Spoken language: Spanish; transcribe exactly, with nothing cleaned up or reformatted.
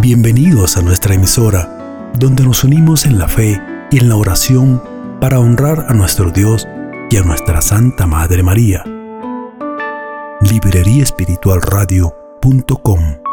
Bienvenidos a nuestra emisora, donde nos unimos en la fe y en la oración para honrar a nuestro Dios y a nuestra Santa Madre María. librería espiritual radio punto com